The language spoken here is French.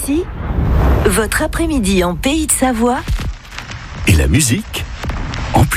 aussi, votre après-midi en Pays de Savoie Et la musique